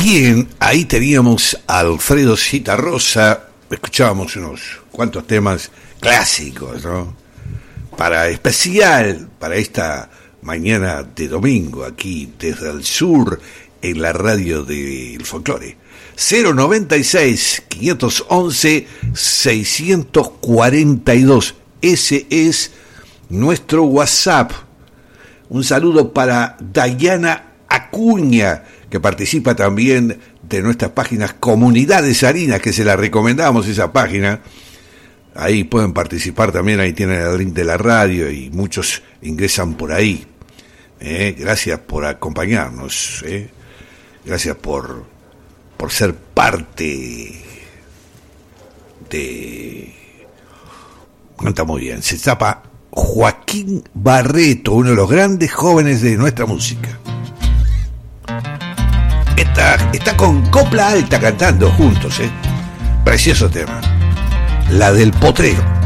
Bien, ahí teníamos a Alfredo Zitarrosa, escuchábamos unos cuantos temas clásicos, ¿no? Especial para esta mañana de domingo, aquí desde el sur, en la radio del folclore. 096-511-642, ese es nuestro WhatsApp. Un saludo para Dayana Acuña, que participa también de nuestras páginas Comunidades Harinas, que se la recomendamos esa página. Ahí pueden participar también, ahí tienen el link de la radio y muchos ingresan por ahí. Gracias por acompañarnos, gracias por ser parte de... Canta muy bien, se tapa Joaquín Barreto, uno de los grandes jóvenes de nuestra música. Está con Copla Alta cantando juntos, precioso tema, la del potrero.